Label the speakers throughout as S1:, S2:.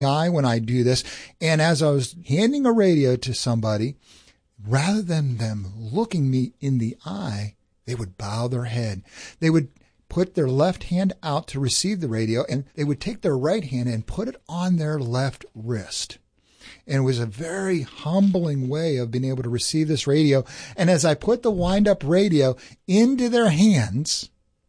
S1: eye when I do this. And as I was handing a radio to somebody, rather than them looking me in the eye, they would bow their head. They would put their left hand out to receive the radio, and they would take their right hand and put it on their left wrist. And it was a very humbling way of being able to receive this radio. And as I put the wind-up radio into their hands,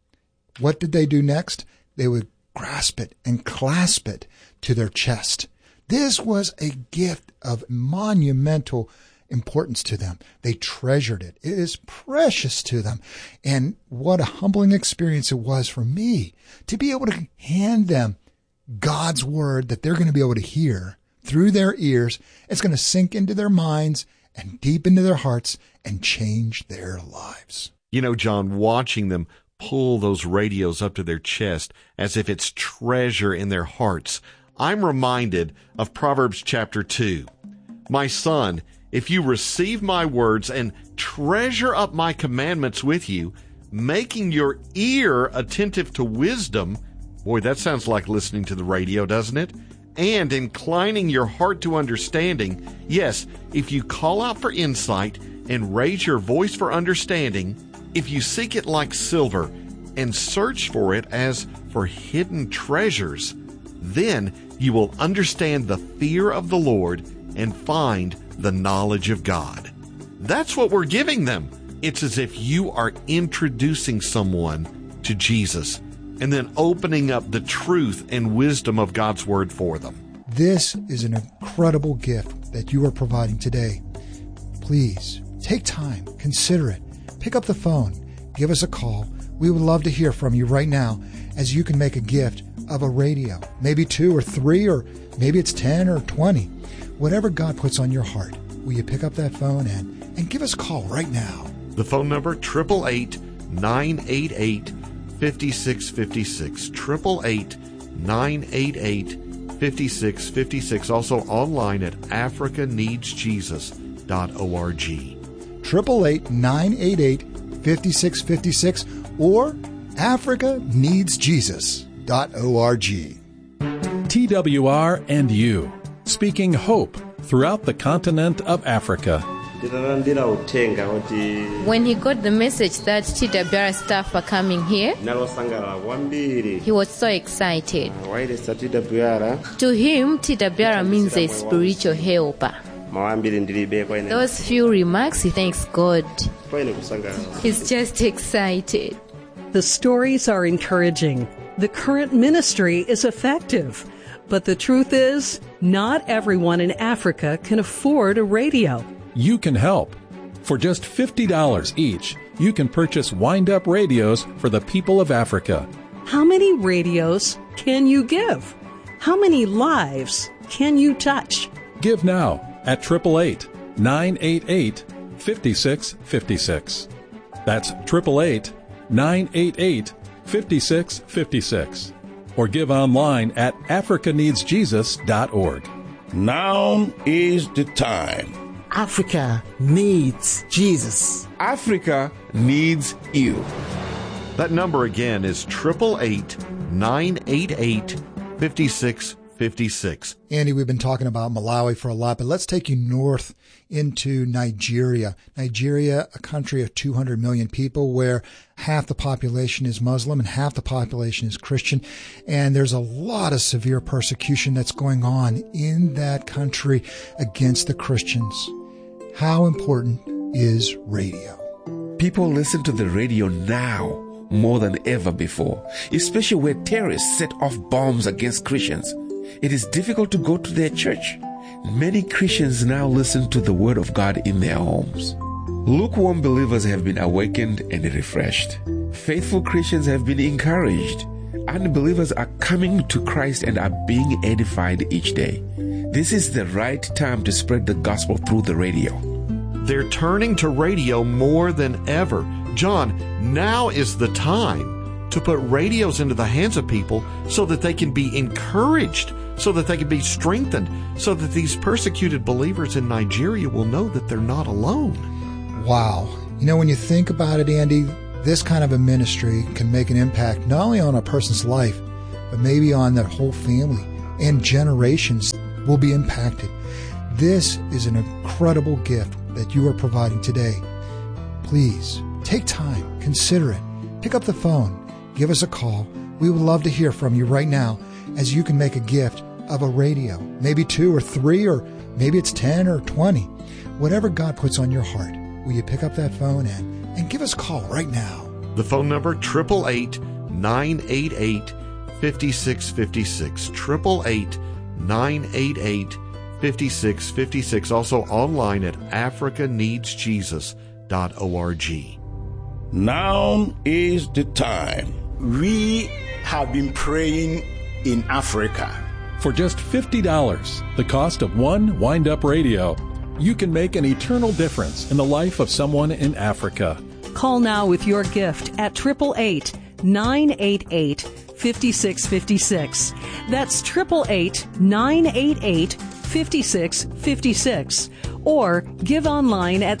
S1: what did they do next? They would grasp it and clasp it to their chest. This was a gift of monumental importance to them. They treasured it. It is precious to them. And what a humbling experience it was for me to be able to hand them God's word that they're going to be able to hear through their ears. It's going to sink into their minds and deep into their hearts and change their lives.
S2: You know, John, watching them pull those radios up to their chest as if it's treasure in their hearts, I'm reminded of Proverbs chapter 2. My son, if you receive my words and treasure up my commandments with you, making your ear attentive to wisdom, boy, that sounds like listening to the radio, doesn't it? And inclining your heart to understanding, yes, if you call out for insight and raise your voice for understanding, if you seek it like silver and search for it as for hidden treasures, then you will understand the fear of the Lord and find the knowledge of God. That's what we're giving them. It's as if you are introducing someone to Jesus and then opening up the truth and wisdom of God's word for them.
S1: This is an incredible gift that you are providing today. Please take time, consider it, pick up the phone, give us a call. We would love to hear from you right now as you can make a gift of a radio, maybe 2 or 3, or maybe it's 10 or 20. Whatever God puts on your heart, will you pick up that phone and give us a call right now?
S2: The phone number, 888-988-5656, 888-988-5656, also online at africaneedsjesus.org.
S1: 888-988-5656 or africaneedsjesus.org.
S3: TWR and you, speaking hope throughout the continent of Africa.
S4: When he got the message that TWR staff are coming here, he was so excited. To him, TWR means a spiritual helper. Those few remarks, he thanks God. He's just excited.
S5: The stories are encouraging. The current ministry is effective. But the truth is, not everyone in Africa can afford a radio.
S3: You can help. For just $50 each, you can purchase wind-up radios for the people of Africa.
S5: How many radios can you give? How many lives can you touch?
S3: Give now at 888-988-5656. That's 888-988-5656. Or give online at africaneedsjesus.org.
S6: Now is the time.
S7: Africa needs Jesus.
S6: Africa needs you.
S2: That number again is 888-988-5656.
S1: Andy, we've been talking about Malawi for a lot, but let's take you north into Nigeria. Nigeria, a country of 200 million people where half the population is Muslim and half the population is Christian. And there's a lot of severe persecution that's going on in that country against the Christians. How important is radio?
S8: People listen to the radio now more than ever before, especially where terrorists set off bombs against Christians. It is difficult to go to their church. Many Christians now listen to the Word of God in their homes. Lukewarm believers have been awakened and refreshed. Faithful Christians have been encouraged. Unbelievers are coming to Christ and are being edified each day. This is the right time to spread the gospel through the radio.
S2: They're turning to radio more than ever. John, now is the time to put radios into the hands of people so that they can be encouraged, so that they can be strengthened, so that these persecuted believers in Nigeria will know that they're not alone.
S1: Wow. You know, when you think about it, Andy, this kind of a ministry can make an impact not only on a person's life, but maybe on their whole family and generations will be impacted. This is an incredible gift that you are providing today. Please take time, consider it. Pick up the phone, give us a call. We would love to hear from you right now as you can make a gift of a radio, maybe 2 or 3, or maybe it's 10 or 20. Whatever God puts on your heart, will you pick up that phone and give us a call right now?
S2: The phone number, 888-988-5656. 888-988-5656. Also online at africaneedsjesus.org.
S6: Now is the time.
S9: We have been praying in Africa.
S3: For just $50, the cost of one wind-up radio, you can make an eternal difference in the life of someone in Africa.
S5: Call now with your gift at 888-988-5656. That's 888-988-5656. Or give online at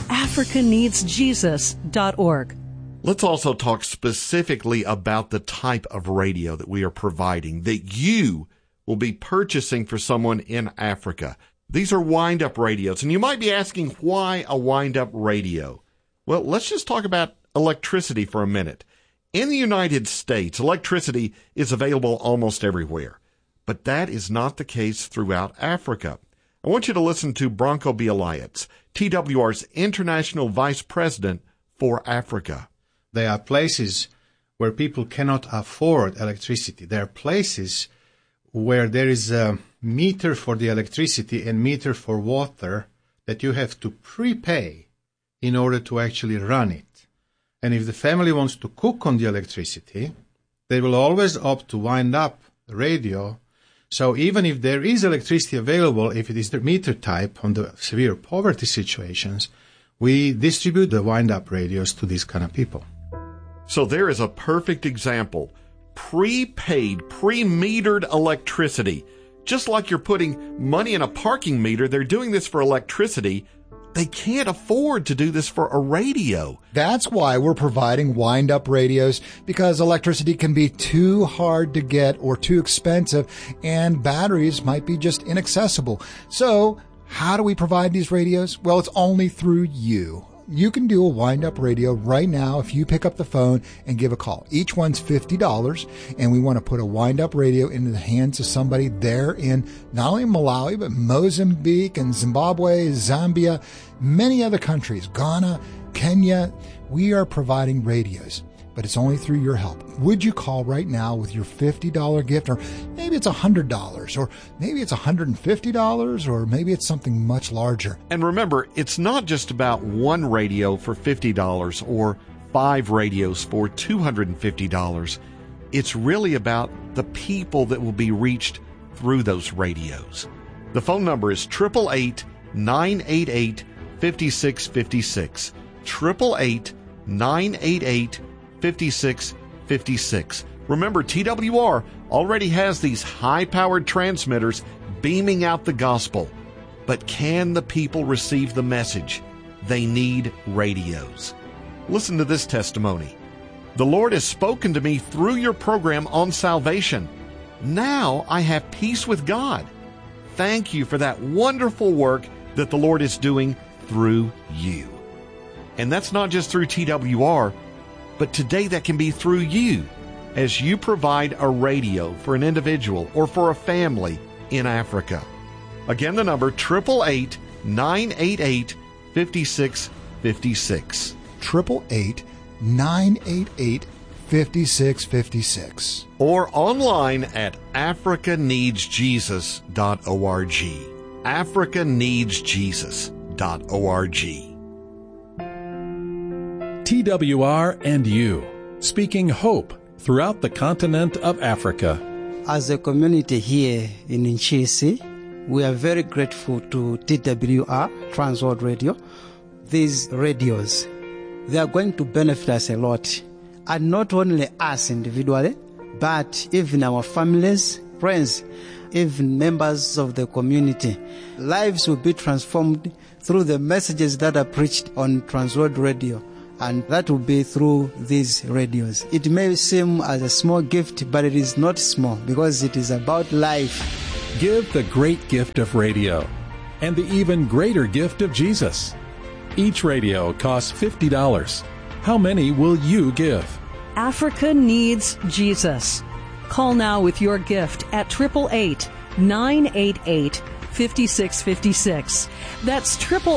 S5: africaneedsjesus.org.
S2: Let's also talk specifically about the type of radio that we are providing, that you will be purchasing for someone in Africa. These are wind-up radios, and you might be asking, why a wind-up radio? Well, let's just talk about electricity for a minute. In the United States, electricity is available almost everywhere, but that is not the case throughout Africa. I want you to listen to Bronco Bialayatz, TWR's International Vice President for Africa.
S10: There are places where people cannot afford electricity. There are places where there is a meter for the electricity and meter for water that you have to prepay in order to actually run it. And if the family wants to cook on the electricity, they will always opt to wind up the radio. So even if there is electricity available, if it is the meter type on the severe poverty situations, we distribute the wind-up radios to these kind of people.
S2: So there is a perfect example. Prepaid, pre-metered electricity. Just like you're putting money in a parking meter, they're doing this for electricity. They can't afford to do this for a radio.
S1: That's why we're providing wind-up radios, because electricity can be too hard to get or too expensive, and batteries might be just inaccessible. So how do we provide these radios? Well, it's only through you. You can do a wind-up radio right now if you pick up the phone and give a call. Each one's $50, and we want to put a wind-up radio into the hands of somebody there in not only Malawi, but Mozambique and Zimbabwe, Zambia, many other countries, Ghana, Kenya. We are providing radios, but it's only through your help. Would you call right now with your $50 gift? Or maybe it's $100, or maybe it's $150, or maybe it's something much larger.
S2: And remember, it's not just about one radio for $50 or 5 radios for $250. It's really about the people that will be reached through those radios. The phone number is 888-988-5656. 888-988-5656. Remember, TWR already has these high-powered transmitters beaming out the gospel. But can the people receive the message? They need radios. Listen to this testimony. The Lord has spoken to me through your program on salvation. Now I have peace with God. Thank you for that wonderful work that the Lord is doing through you. And that's not just through TWR, but today that can be through you as you provide a radio for an individual or for a family in Africa. Again, the number 888-988-5656.
S1: 888-988-5656.
S2: Or online at africaneedsjesus.org. africaneedsjesus.org.
S3: TWR and you, speaking hope throughout the continent of Africa.
S11: As a community here in Nchisi, we are very grateful to TWR, Transworld Radio. These radios, they are going to benefit us a lot. And not only us individually, but even our families, friends, even members of the community. Lives will be transformed through the messages that are preached on Transworld Radio. And that will be through these radios. It may seem as a small gift, but it is not small because it is about life.
S3: Give the great gift of radio and the even greater gift of Jesus. Each radio costs $50. How many will you give?
S5: Africa needs Jesus. Call now with your gift at 888-988-5656. That's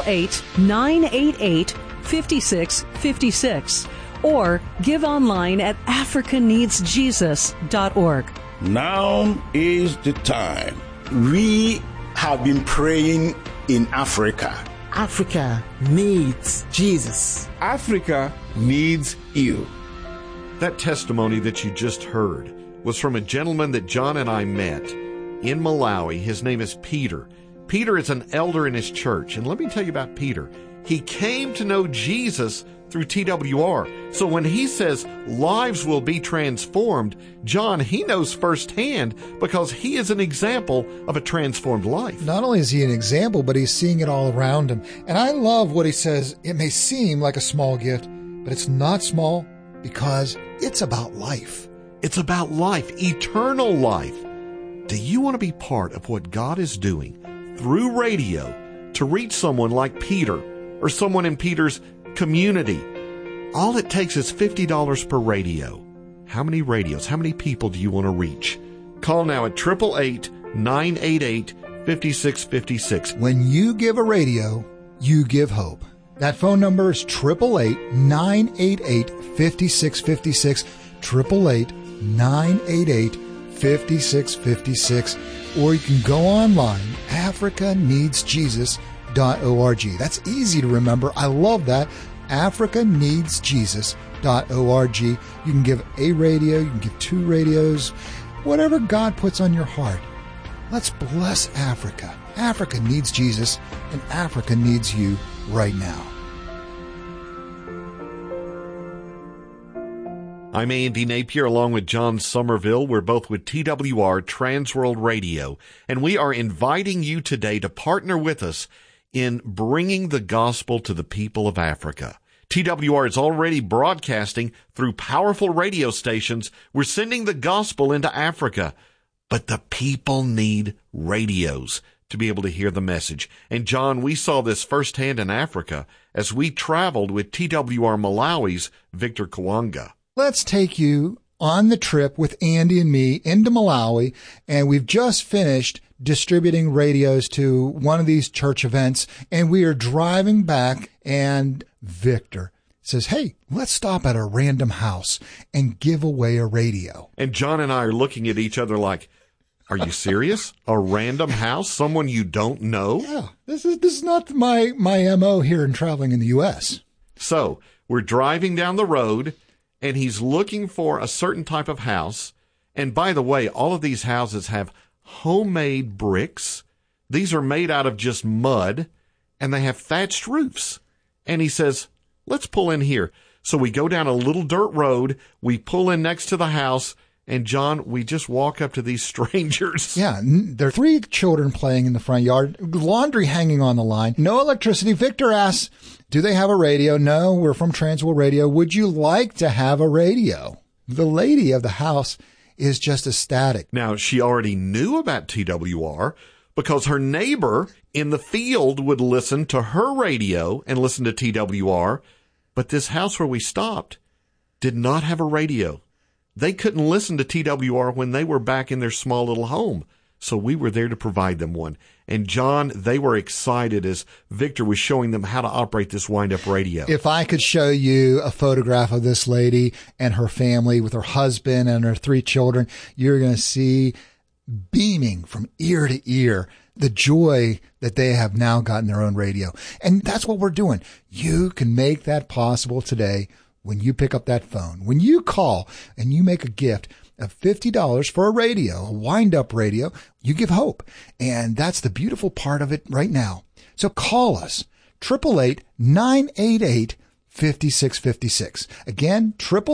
S5: 888-988-5656. Or give online at africaneedsjesus.org.
S6: Now is the time.
S9: We have been praying in Africa.
S7: Africa needs Jesus.
S8: Africa needs you.
S2: That testimony that you just heard was from a gentleman that John and I met in Malawi. His name is Peter. Peter is an elder in his church. And let me tell you about Peter. He came to know Jesus through TWR. So when he says lives will be transformed, John, he knows firsthand because he is an example of a transformed life.
S1: Not only is he an example, but he's seeing it all around him. And I love what he says. It may seem like a small gift, but it's not small because it's about life.
S2: It's about life, eternal life. Do you want to be part of what God is doing through radio to reach someone like Peter or someone in Peter's community? All it takes is $50 per radio. How many radios, how many people do you want to reach? Call now at 888-988-5656.
S1: When you give a radio, you give hope. That phone number is 888-988-5656, 888-988-5656, or you can go online, africaneedsjesus.org. That's easy to remember. I love that. africaneedsjesus.org. You can give a radio, you can give 2 radios, whatever God puts on your heart. Let's bless Africa. Africa needs Jesus, and Africa needs you right now.
S2: I'm Andy Napier along with John Somerville. We're both with TWR Transworld Radio, and we are inviting you today to partner with us in bringing the gospel to the people of Africa. TWR is already broadcasting through powerful radio stations. We're sending the gospel into Africa, but the people need radios to be able to hear the message. And John, we saw this firsthand in Africa as we traveled with TWR Malawi's Victor Kawanga.
S1: Let's take you on the trip with Andy and me into Malawi, and we've just finished distributing radios to one of these church events, and we are driving back, and Victor says, hey, let's stop at a random house and give away a radio.
S2: And John and I are looking at each other like, are you serious? A random house? Someone you don't know?
S1: Yeah, this is not my MO here in traveling in the U.S.
S2: So we're driving down the road, and he's looking for a certain type of house. And by the way, all of these houses have homemade bricks. These are made out of just mud, and they have thatched roofs. And he says, let's pull in here. So we go down a little dirt road. We pull in next to the house. And John, we just walk up to these strangers.
S1: Yeah, there are 3 children playing in the front yard, laundry hanging on the line, no electricity. Victor asks, do they have a radio? No, we're from Transworld Radio. Would you like to have a radio? The lady of the house is just ecstatic.
S2: Now, she already knew about TWR because her neighbor in the field would listen to her radio and listen to TWR. But this house where we stopped did not have a radio. They couldn't listen to TWR when they were back in their small little home. So we were there to provide them one. And John, they were excited as Victor was showing them how to operate this wind-up radio.
S1: If I could show you a photograph of this lady and her family with her husband and her 3 children, you're going to see beaming from ear to ear the joy that they have now gotten their own radio. And that's what we're doing. You can make that possible today when you pick up that phone. When you call and you make a gift of $50 for a radio, a wind-up radio, you give hope. And that's the beautiful part of it right now. So call us, 888-988-5656. Again,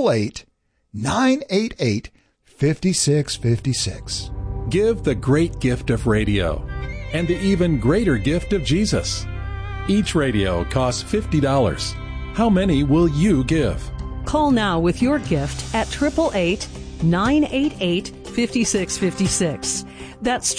S1: 888-988-5656.
S3: Give the great gift of radio and the even greater gift of Jesus. Each radio costs $50. How many will you give?
S5: Call now with your gift at 888-988-5656. 888-5656. That's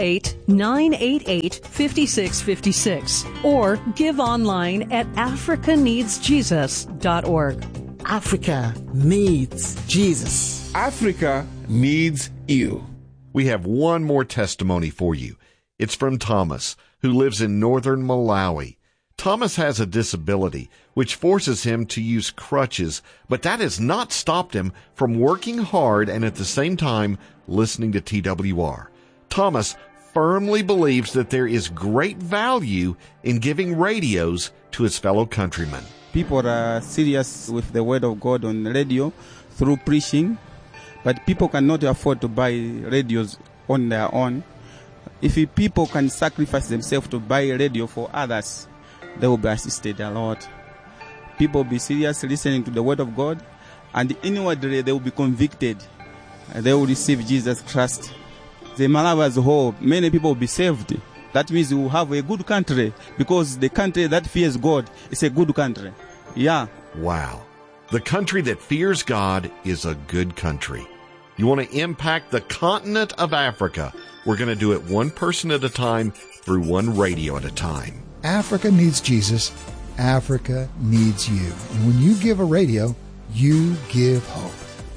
S5: 888-988-5656. Or give online at africaneedsjesus.org.
S7: Africa needs Jesus.
S8: Africa needs you.
S2: We have one more testimony for you. It's from Thomas, who lives in northern Malawi. Thomas has a disability which forces him to use crutches, but that has not stopped him from working hard and at the same time listening to TWR. Thomas firmly believes that there is great value in giving radios to his fellow countrymen.
S12: People are serious with the word of God on the radio through preaching, but people cannot afford to buy radios on their own. If people can sacrifice themselves to buy a radio for others, they will be assisted a lot. People will be serious listening to the word of God, and inwardly they will be convicted. They will receive Jesus Christ. The Malawi as a whole, many people will be saved. That means we will have a good country, because the country that fears God is a good country. Yeah.
S2: Wow. The country that fears God is a good country. You want to impact the continent of Africa? We're going to do it one person at a time through one radio at a time.
S1: Africa needs Jesus. Africa needs you. And when you give a radio, you give hope.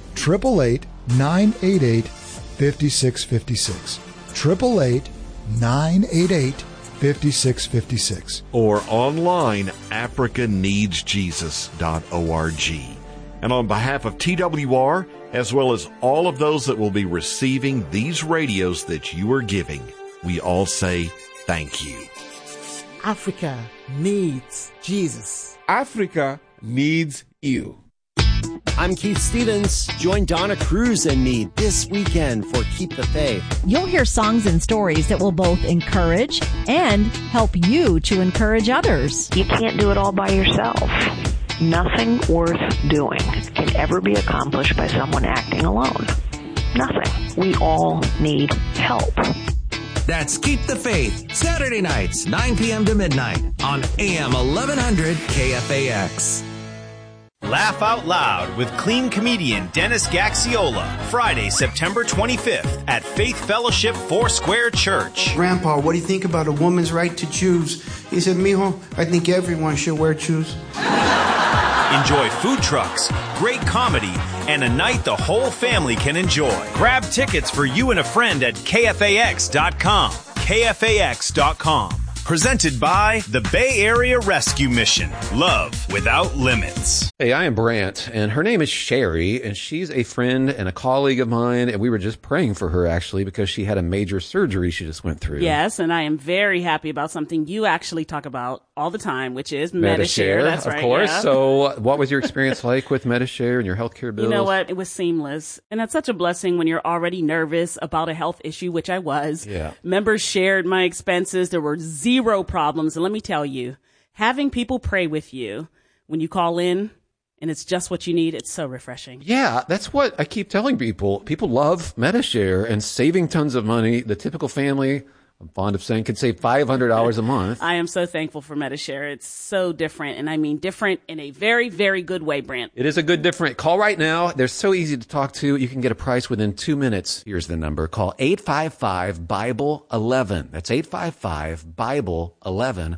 S1: 888-988-5656. 888-988-5656.
S2: Or online, africaneedsjesus.org. And on behalf of TWR, as well as all of those that will be receiving these radios that you are giving, we all say thank you.
S7: Africa needs Jesus.
S8: Africa needs you.
S13: I'm Keith Stevens. Join Donna Cruz and me this weekend for Keep the Faith.
S14: You'll hear songs and stories that will both encourage and help you to encourage others.
S15: You can't do it all by yourself. Nothing worth doing can ever be accomplished by someone acting alone. Nothing. We all need help.
S16: That's Keep the Faith, Saturday nights, 9 p.m. to midnight on AM 1100 KFAX.
S17: Laugh Out Loud with clean comedian Dennis Gaxiola, Friday, September 25th at Faith Fellowship Foursquare Church.
S18: Grandpa, what do you think about a woman's right to choose? He said, mijo, I think everyone should wear shoes.
S17: Enjoy food trucks, great comedy, and a night the whole family can enjoy. Grab tickets for you and a friend at KFAX.com. KFAX.com. Presented by the Bay Area Rescue Mission. Love without limits.
S19: Hey, I am Brant, and her name is Sherry, and she's a friend and a colleague of mine, and we were just praying for her, actually, because she had a major surgery she just went through.
S20: Yes, and I am very happy about something you actually talk about all the time, which is Medi-Share. That's right,
S19: of course.
S20: Yeah.
S19: So what was your experience like with Medi-Share and your healthcare bills?
S20: You know what? It was seamless. And that's such a blessing when you're already nervous about a health issue, which I was.
S19: Yeah.
S20: Members shared my expenses. There were zero problems. And let me tell you, having people pray with you when you call in and it's just what you need, it's so refreshing.
S19: Yeah, that's what I keep telling people. People love Medi-Share and saving tons of money. The typical family, I'm fond of saying, could save $500 a month.
S20: I am so thankful for Medi-Share. It's so different, and I mean different in a very, very good way, Brant.
S19: It is a good different. Call right now. They're so easy to talk to. You can get a price within 2 minutes. Here's the number. Call 855-BIBLE-11. That's 855-BIBLE-11.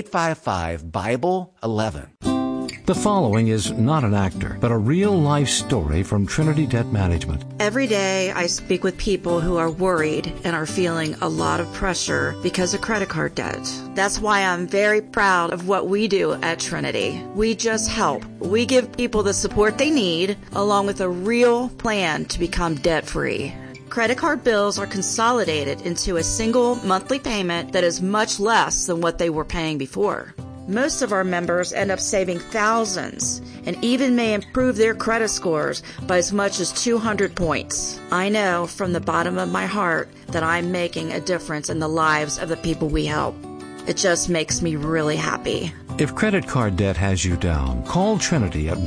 S19: 855-BIBLE-11.
S21: The following is not an actor, but a real-life story from Trinity Debt Management.
S22: Every day I speak with people who are worried and are feeling a lot of pressure because of credit card debt. That's why I'm very proud of what we do at Trinity. We just help. We give people the support they need, along with a real plan to become debt-free. Credit card bills are consolidated into a single monthly payment that is much less than what they were paying before. Most of our members end up saving thousands and even may improve their credit scores by as much as 200 points. I know from the bottom of my heart that I'm making a difference in the lives of the people we help. It just makes me really happy.
S21: If credit card debt has you down, call Trinity at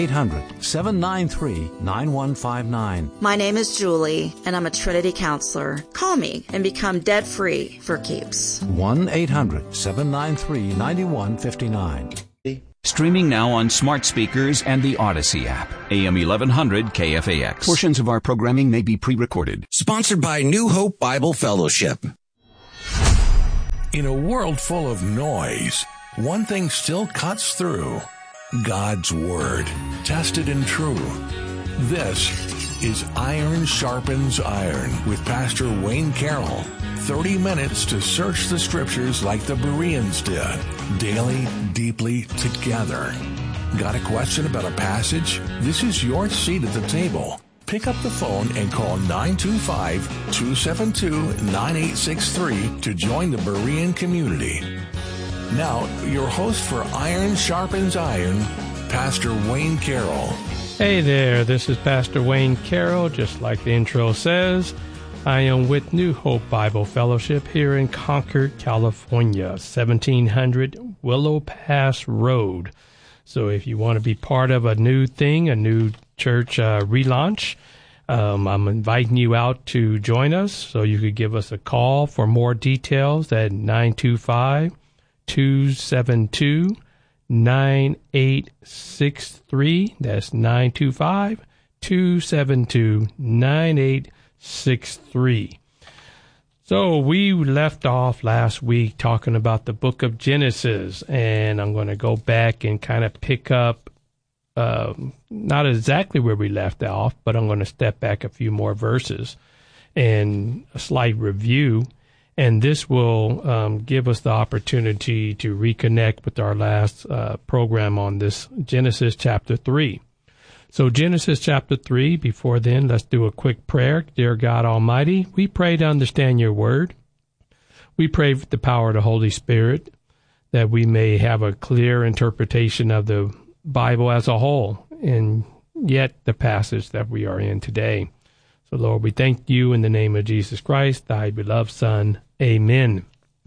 S21: 1-800-793-9159.
S22: My name is Julie, and I'm a Trinity counselor. Call me and become debt-free for keeps.
S21: 1-800-793-9159.
S4: Streaming now on smart speakers and the Odyssey app. AM 1100 KFAX.
S10: Portions of our programming may be pre-recorded.
S23: Sponsored by New Hope Bible Fellowship.
S24: In a world full of noise, one thing still cuts through. God's Word, tested and true. This is Iron Sharpens Iron with Pastor Wayne Carroll. 30 minutes to search the Scriptures like the Bereans did, daily, deeply, together. Got a question about a passage? This is your seat at the table. Pick up the phone and call 925-272-9863 to join the Berean community. Now, your host for Iron Sharpens Iron, Pastor Wayne Carroll.
S25: Hey there, this is Pastor Wayne Carroll. Just like the intro says, I am with New Hope Bible Fellowship here in Concord, California, 1700 Willow Pass Road. So if you want to be part of a new thing, a new church relaunch, I'm inviting you out to join us. So you could give us a call for more details at 925-272-9863. That's 925-272-9863. 6:3. So we left off last week talking about the book of Genesis, and I'm going to go back and kind of pick up not exactly where we left off, but I'm going to step back a few more verses and a slight review, and this will give us the opportunity to reconnect with our last program on this Genesis chapter 3. So Genesis chapter 3, before then, let's do a quick prayer. Dear God Almighty, we pray to understand your word. We pray with the power of the Holy Spirit that we may have a clear interpretation of the Bible as a whole, and yet the passage that we are in today. So Lord, we thank you in the name of Jesus Christ, thy beloved Son. Amen.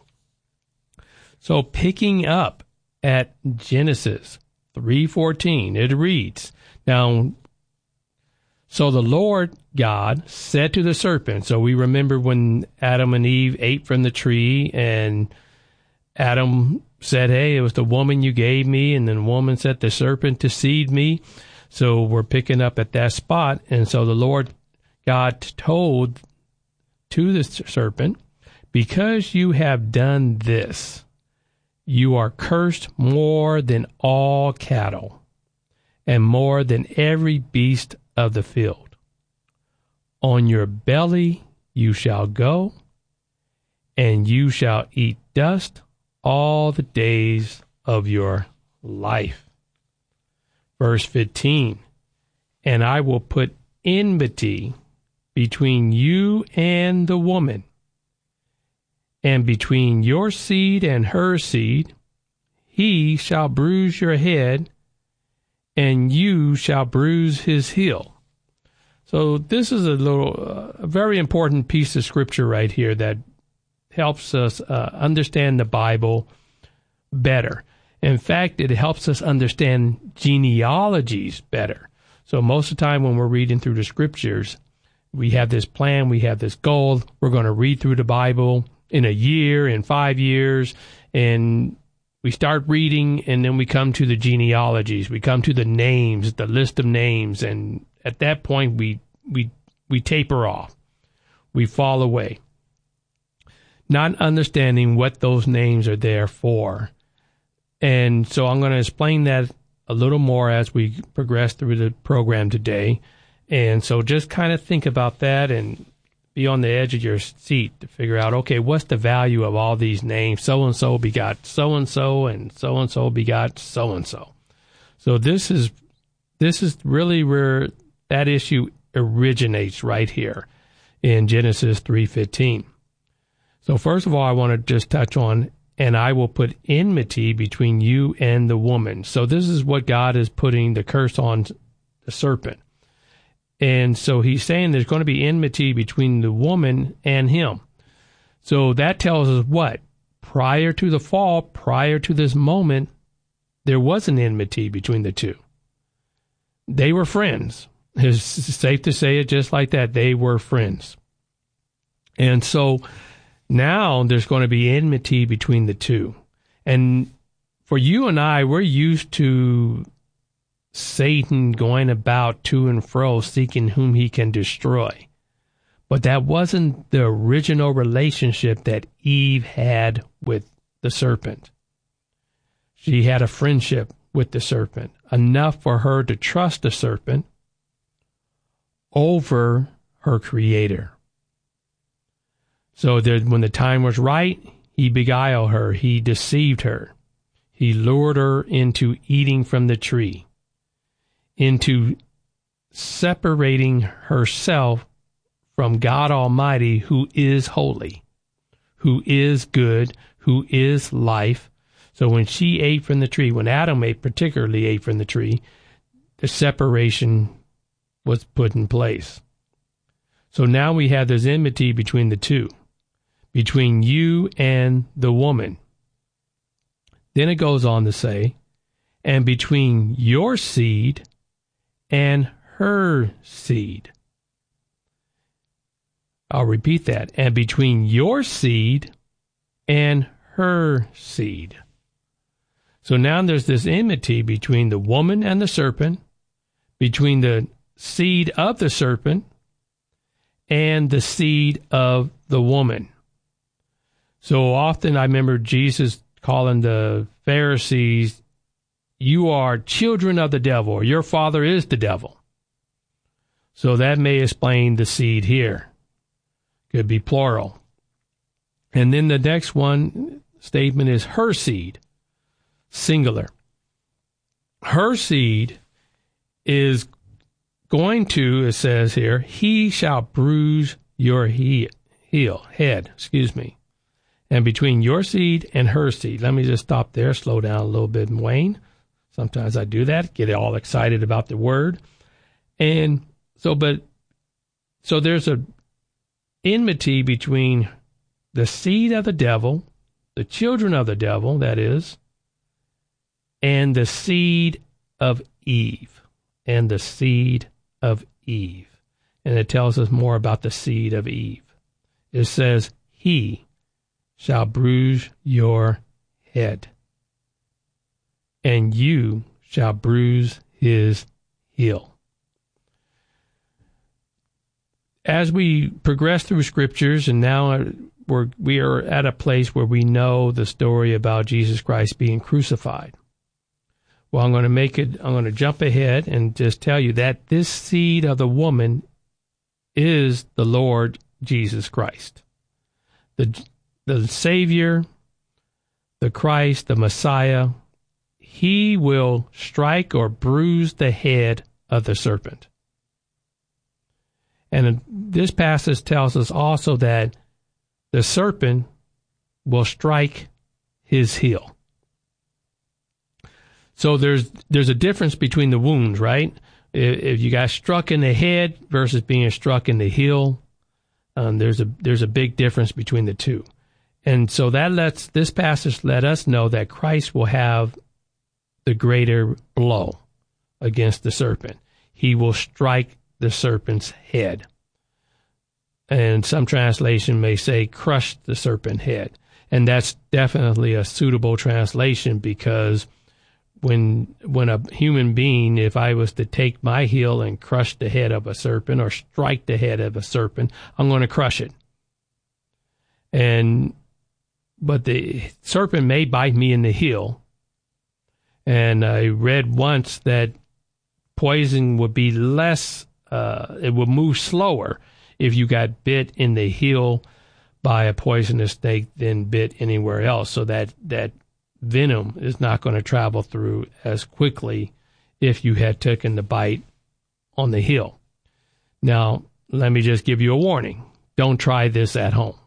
S25: So picking up at Genesis 3:14, it reads, now, so the Lord God said to the serpent, so we remember when Adam and Eve ate from the tree, and Adam said, hey, it was the woman you gave me, and then the woman said, the serpent deceived me. So we're picking up at that spot, and so the Lord God told to the serpent, because you have done this, you are cursed more than all cattle, and more than every beast of the field. On your belly you shall go, and you shall eat dust all the days of your life. Verse 15, and I will put enmity between you and the woman, and between your seed and her seed. He shall bruise your head, and you shall bruise his heel. So this is a very important piece of scripture right here that helps us understand the Bible better. In fact, it helps us understand genealogies better. So most of the time when we're reading through the scriptures, we have this plan, we have this goal. We're going to read through the Bible in a year, in 5 years, and we start reading, and then we come to the genealogies. We come to the names, the list of names, and at that point, we taper off. We fall away, not understanding what those names are there for. And so I'm going to explain that a little more as we progress through the program today. And so just kind of think about that and be on the edge of your seat to figure out, okay, what's the value of all these names? So-and-so begot so-and-so, and so-and-so begot so-and-so. So this is really where that issue originates right here in Genesis 3:15. So first of all, I want to just touch on, and I will put enmity between you and the woman. So this is what God is putting the curse on the serpent. And so he's saying there's going to be enmity between the woman and him. So that tells us what? Prior to the fall, prior to this moment, there was an enmity between the two. They were friends. It's safe to say it just like that. They were friends. And so now there's going to be enmity between the two. And for you and I, we're used to Satan going about to and fro seeking whom he can destroy. But that wasn't the original relationship that Eve had with the serpent. She had a friendship with the serpent, enough for her to trust the serpent over her creator. So that when the time was right, he beguiled her, he deceived her. He lured her into eating from the tree, into separating herself from God Almighty, who is holy, who is good, who is life. So when she ate from the tree, when Adam particularly ate from the tree, the separation was put in place. So now we have this enmity between the two, between you and the woman. Then it goes on to say, and between your seed and her seed. I'll repeat that. And between your seed and her seed. So now there's this enmity between the woman and the serpent, between the seed of the serpent and the seed of the woman. So often I remember Jesus calling the Pharisees, you are children of the devil, or your father is the devil. So that may explain the seed here. Could be plural. And then the next one statement is her seed, singular. Her seed is going to, it says here, he shall bruise your head. And between your seed and her seed, let me just stop there, slow down a little bit, Wayne. Sometimes I do that, get all excited about the word. And so there's a enmity between the seed of the devil, the children of the devil, that is, and the seed of Eve, and the seed of Eve. And it tells us more about the seed of Eve. It says, he shall bruise your head, and you shall bruise his heel. As we progress through scriptures, and now we are at a place where we know the story about Jesus Christ being crucified. Well, I'm going to jump ahead and just tell you that this seed of the woman is the Lord Jesus Christ. The Savior, the Christ, the Messiah, he will strike or bruise the head of the serpent. And this passage tells us also that the serpent will strike his heel. So there's a difference between the wounds, right? If you got struck in the head versus being struck in the heel, there's a big difference between the two. And so this passage let us know that Christ will have the greater blow against the serpent. He will strike the serpent's head. And some translation may say crush the serpent head. And that's definitely a suitable translation, because when a human being, if I was to take my heel and crush the head of a serpent or strike the head of a serpent, I'm going to crush it. But the serpent may bite me in the heel. And I read once that poison would be less, it would move slower if you got bit in the heel by a poisonous snake than bit anywhere else. So that venom is not going to travel through as quickly if you had taken the bite on the heel. Now, let me just give you a warning. Don't try this at home.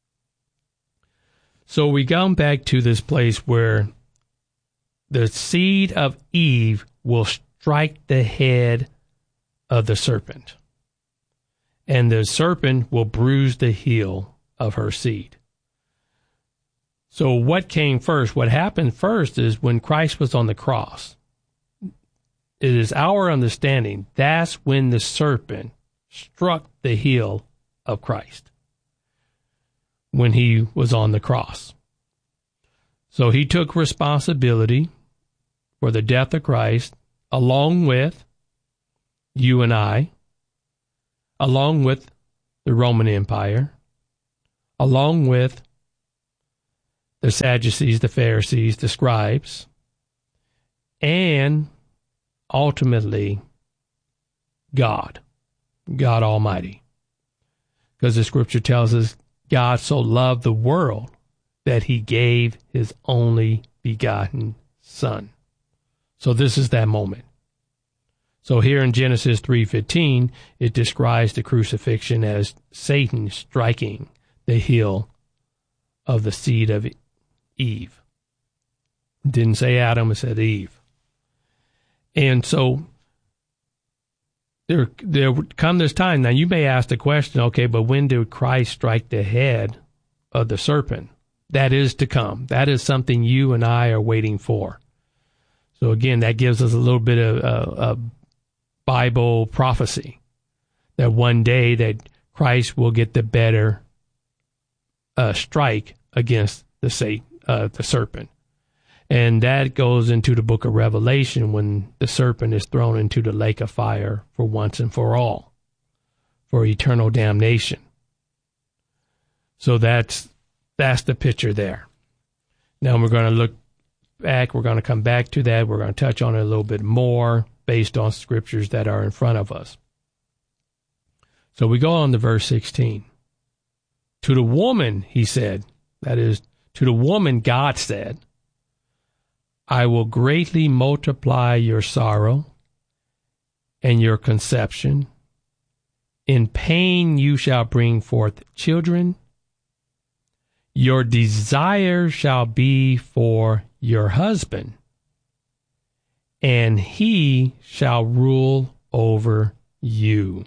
S25: So we come back to this place where the seed of Eve will strike the head of the serpent, and the serpent will bruise the heel of her seed. So what came first? What happened first is when Christ was on the cross. It is our understanding that's when the serpent struck the heel of Christ, when he was on the cross. So he took responsibility for the death of Christ, along with you and I, along with the Roman Empire, along with the Sadducees, the Pharisees, the scribes, and ultimately God Almighty. Because the scripture tells us God so loved the world that he gave his only begotten Son. So this is that moment. So here in Genesis 3:15, it describes the crucifixion as Satan striking the heel of the seed of Eve. It didn't say Adam, it said Eve. And so there would come this time. Now you may ask the question, okay, but when did Christ strike the head of the serpent? That is to come. That is something you and I are waiting for. So again, that gives us a little bit of Bible prophecy that one day that Christ will get the better strike against the serpent. And that goes into the book of Revelation when the serpent is thrown into the lake of fire for once and for all, for eternal damnation. So that's the picture there. Now we're going to look back. We're going to come back to that. We're going to touch on it a little bit more based on scriptures that are in front of us. So we go on to verse 16. To the woman, he said, that is, to the woman, God said, I will greatly multiply your sorrow and your conception. In pain you shall bring forth children. Your desire shall be for your husband, and he shall rule over you.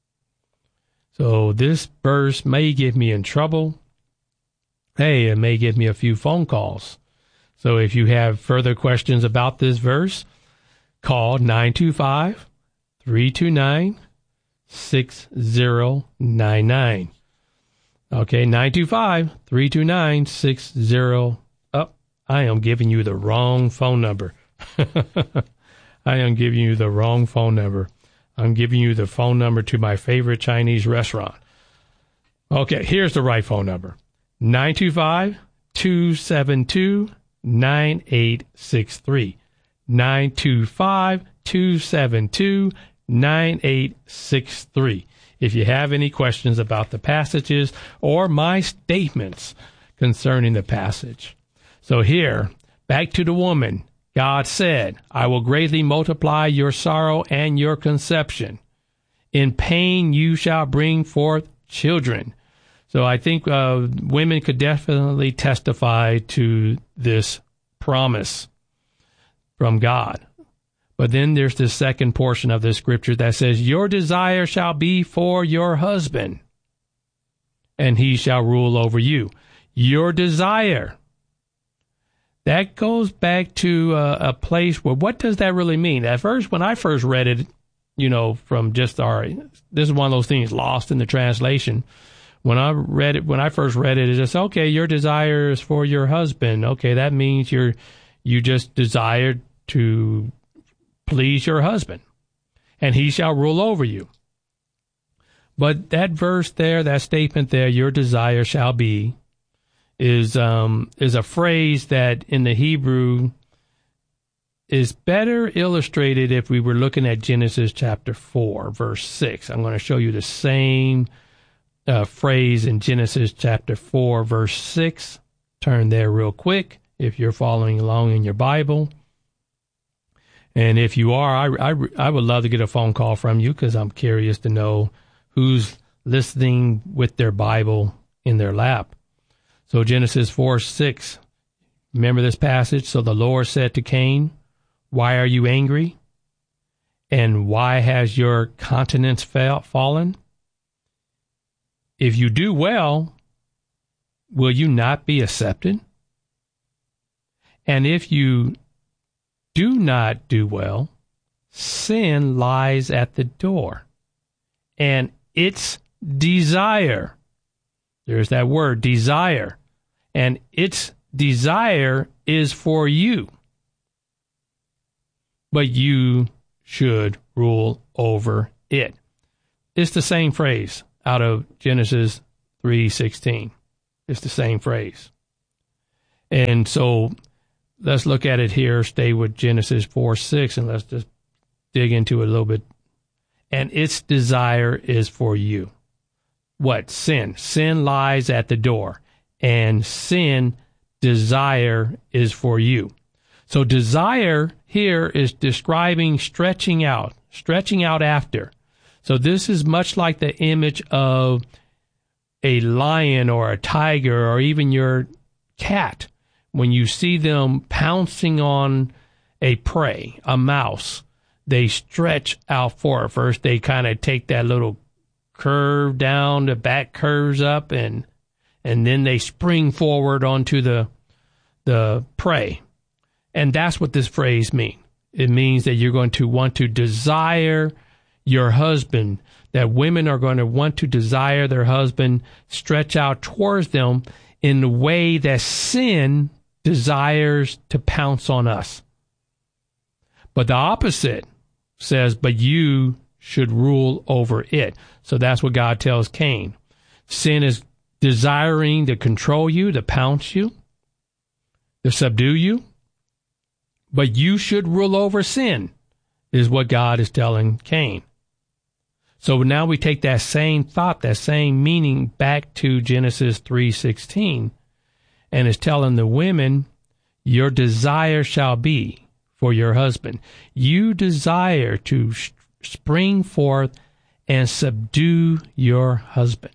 S25: So this verse may get me in trouble. Hey, it may give me a few phone calls. So if you have further questions about this verse, call 925-329-6099. Okay, 925-329-60. Oh, I am giving you the wrong phone number. I am giving you the wrong phone number. I'm giving you the phone number to my favorite Chinese restaurant. Okay, here's the right phone number. 925-272-9863. 925-272-9863. If you have any questions about the passages or my statements concerning the passage. So here, back to the woman. God said, I will greatly multiply your sorrow and your conception. In pain you shall bring forth children. So I think women could definitely testify to this promise from God. But then there's this second portion of the scripture that says, your desire shall be for your husband, and he shall rule over you. Your desire. That goes back to a place where, what does that really mean? At first, when I first read it, from just this is one of those things lost in the translation. When I first read it, it's just, okay, your desire is for your husband. Okay, that means you just desire to please your husband, and he shall rule over you. But that verse there, that statement there, your desire shall be, is a phrase that in the Hebrew is better illustrated if we were looking at Genesis chapter 4, verse 6. I'm going to show you the same phrase in Genesis chapter 4, verse 6. Turn there real quick if you're following along in your Bible. And if you are, I would love to get a phone call from you because I'm curious to know who's listening with their Bible in their lap. So Genesis 4:6, remember this passage? So the Lord said to Cain, why are you angry? And why has your countenance fallen? If you do well, will you not be accepted? And if you do not do well, sin lies at the door, and its desire, there's that word, desire, and its desire is for you, but you should rule over it. It's the same phrase out of Genesis 3:16. It's the same phrase. And so let's look at it here. Stay with Genesis 4:6, and let's just dig into it a little bit. And its desire is for you. What? Sin. Sin lies at the door, and sin desire is for you. So desire here is describing stretching out after. So this is much like the image of a lion or a tiger or even your cat. When you see them pouncing on a prey, a mouse, they stretch out for it. First, they kind of take that little curve down, the back curves up, and then they spring forward onto the prey. And that's what this phrase means. It means that you're going to want to desire your husband, that women are going to want to desire their husband, stretch out towards them in the way that sin desires to pounce on us. But the opposite says, but you should rule over it. So that's what God tells Cain. Sin is desiring to control you, to pounce you, to subdue you. But you should rule over sin, is what God is telling Cain. So now we take that same thought, that same meaning back to Genesis 3:16, and it's telling the women, your desire shall be for your husband. You desire to spring forth and subdue your husband,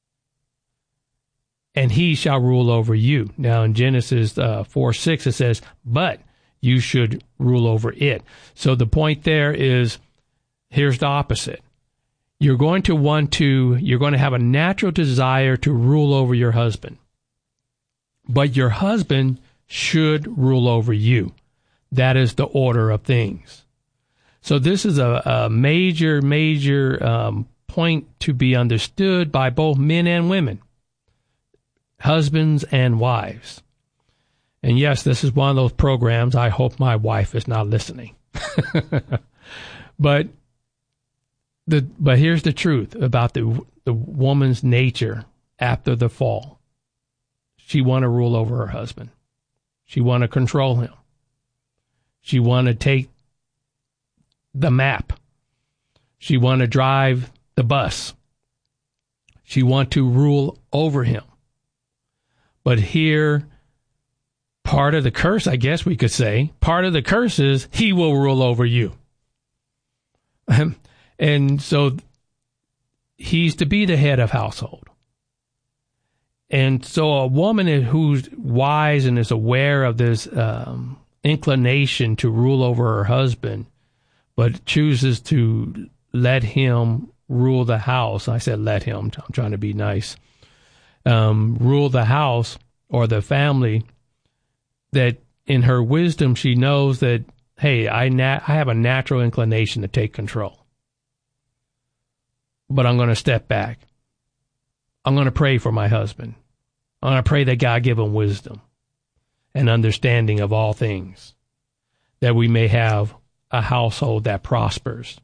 S25: and he shall rule over you. Now in Genesis 4:6 it says, but you should rule over it. So the point there is, here's the opposite. You're going to have a natural desire to rule over your husband. But your husband should rule over you. That is the order of things. So this is a major point to be understood by both men and women, husbands and wives. And yes, this is one of those programs. I hope my wife is not listening. But here's the truth about the woman's nature after the fall. She want to rule over her husband. She want to control him. She want to take the map. She want to drive the bus. She want to rule over him. But here, part of the curse, I guess we could say, part of the curse is he will rule over you. And so he's to be the head of household. And so a woman who's wise and is aware of this inclination to rule over her husband, but chooses to let him rule the house. I said let him. I'm trying to be nice. Rule the house or the family. That in her wisdom, she knows that, hey, I have a natural inclination to take control. But I'm going to step back. I'm going to pray for my husband. I'm going to pray that God give him wisdom and understanding of all things, that we may have a household that prospers.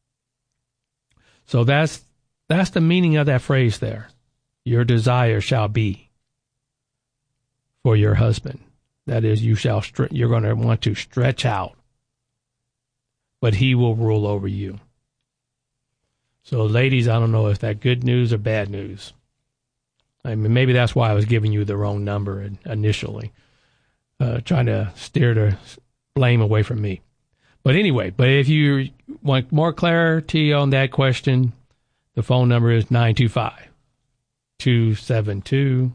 S25: So that's the meaning of that phrase there. Your desire shall be for your husband. That is, you're going to want to stretch out, but he will rule over you. So, ladies, I don't know if that's good news or bad news. I mean, maybe that's why I was giving you the wrong number initially, trying to steer the blame away from me. But anyway, if you want more clarity on that question, the phone number is 925-272-9863.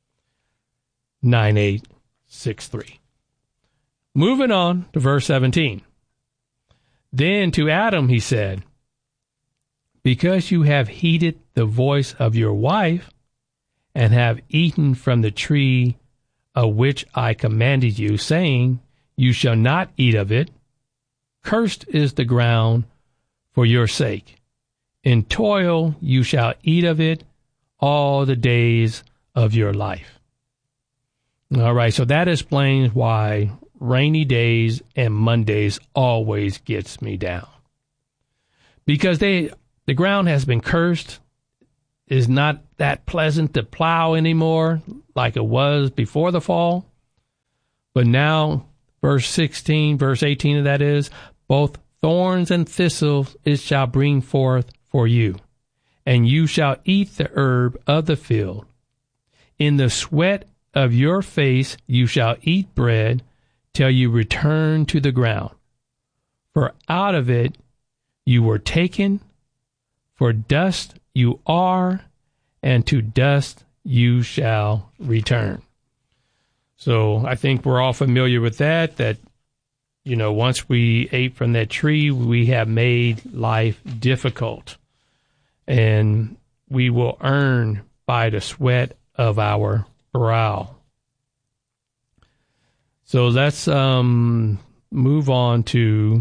S25: Moving on to verse 17. Then to Adam he said, because you have heeded the voice of your wife and have eaten from the tree of which I commanded you, saying, you shall not eat of it, cursed is the ground for your sake. In toil you shall eat of it all the days of your life. All right, so that explains why rainy days and Mondays always gets me down. Because the ground has been cursed. It's not that pleasant to plow anymore like it was before the fall. But now, verse 16, verse 18 of that is, both thorns and thistles it shall bring forth for you, and you shall eat the herb of the field. In the sweat of your face you shall eat bread till you return to the ground. For out of it you were taken, for dust you are, and to dust you shall return. So I think we're all familiar with that, once we ate from that tree, we have made life difficult. And we will earn by the sweat of our brow. So let's move on to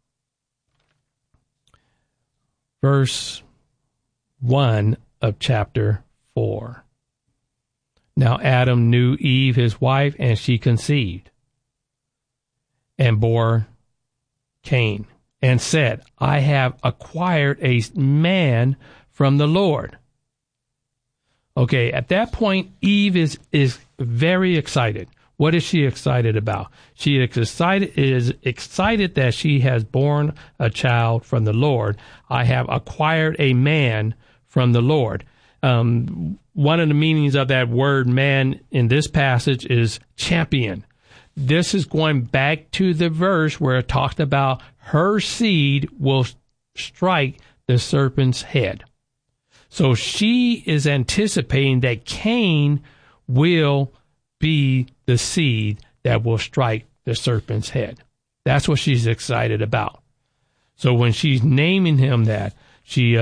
S25: verse 1 of chapter 4. Now Adam knew Eve his wife, and she conceived, and bore Cain, and said, I have acquired a man from the Lord. Okay, at that point, Eve is very excited. What is she excited about? She is excited that she has borne a child from the Lord. I have acquired a man from the Lord. One of the meanings of that word man in this passage is champion. This is going back to the verse where it talked about her seed will strike the serpent's head. So she is anticipating that Cain will be the seed that will strike the serpent's head. That's what she's excited about. So when she's naming him that, she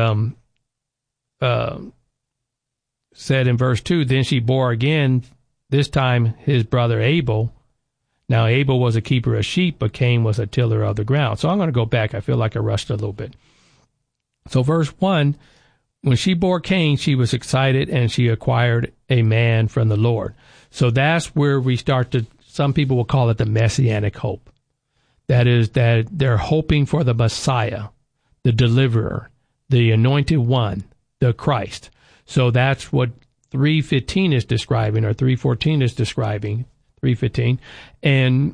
S25: said in verse 2, then she bore again, this time his brother Abel. Now Abel was a keeper of sheep, but Cain was a tiller of the ground. So I'm going to go back. I feel like I rushed a little bit. So verse 1, when she bore Cain, she was excited, and she acquired a man from the Lord. So that's where we start to, some people will call it the messianic hope. That is that they're hoping for the Messiah, the deliverer, the anointed one, the Christ. So that's what 3:15 is describing, or 3:14 is describing, 3:15, and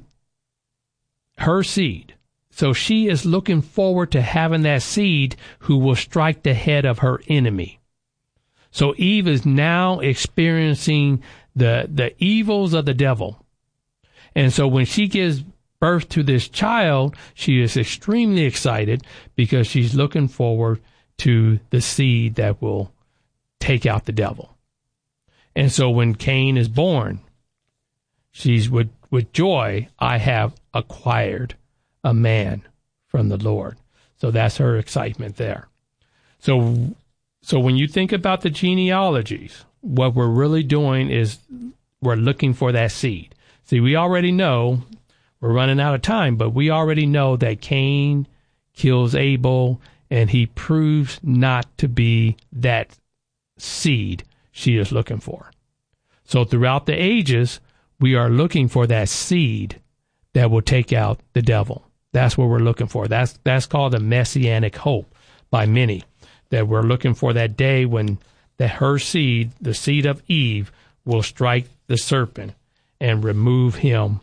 S25: her seed. So she is looking forward to having that seed who will strike the head of her enemy. So Eve is now experiencing the evils of the devil. And so when she gives birth to this child, she is extremely excited because she's looking forward to the seed that will take out the devil. And so when Cain is born, she's with joy, I have acquired a man from the Lord. So that's her excitement there. So when you think about the genealogies, what we're really doing is we're looking for that seed. See, we already know, we're running out of time, but we already know that Cain kills Abel, and he proves not to be that seed she is looking for. So throughout the ages, we are looking for that seed that will take out the devil. That's what we're looking for. That's called a messianic hope by many, that we're looking for that day when her seed, the seed of Eve, will strike the serpent and remove him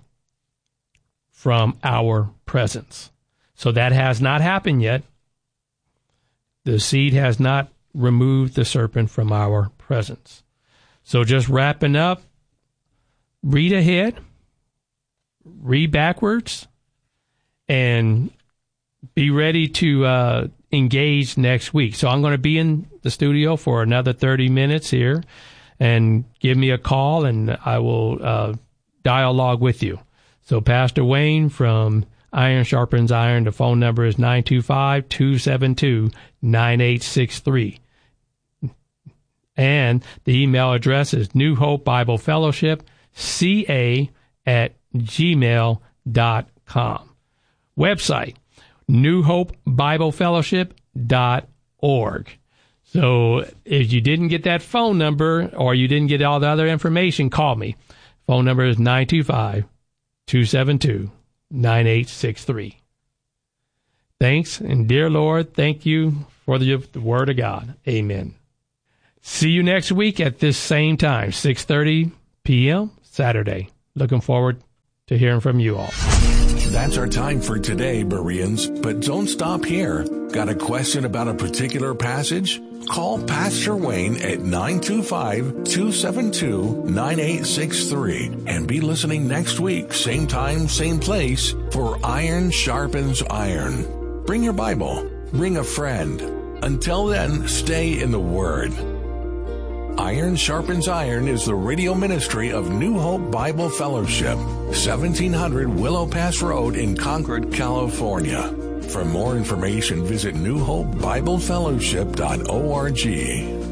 S25: from our presence. So that has not happened yet. The seed has not removed the serpent from our presence. So just wrapping up, read ahead, read backwards, and be ready to engage next week. So I'm going to be in the studio for another 30 minutes here, and give me a call and I will dialogue with you. So Pastor Wayne from Iron Sharpens Iron, the phone number is 925-272-9863. And the email address is New Hope Bible Fellowship, ca@gmail.com. Website, newhopebiblefellowship.org. So if you didn't get that phone number or you didn't get all the other information, call me. Phone number is 925-272-9863. Thanks, and dear Lord, thank you for the Word of God. Amen. See you next week at this same time, 6:30 p.m. Saturday. Looking forward to hearing from you all.
S24: That's our time for today, Bereans. But don't stop here. Got a question about a particular passage? Call Pastor Wayne at 925-272-9863 and be listening next week, same time, same place, for Iron Sharpens Iron. Bring your Bible. Bring a friend. Until then, stay in the Word. Iron Sharpens Iron is the radio ministry of New Hope Bible Fellowship, 1700 Willow Pass Road in Concord, California. For more information, visit newhopebiblefellowship.org.